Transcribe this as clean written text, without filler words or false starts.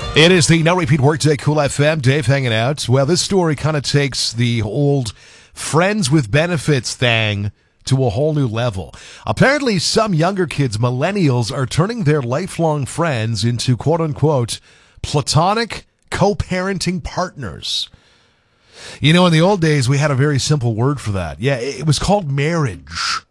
It is the No Repeat Workday Cool FM. Dave hanging out. Well, this story kind of takes the old friends with benefits thing to a whole new level. Apparently, some younger kids, millennials, are turning their lifelong friends into quote-unquote platonic co-parenting partners. You know, in the old days, we had a very simple word for that. Yeah, it was called marriage.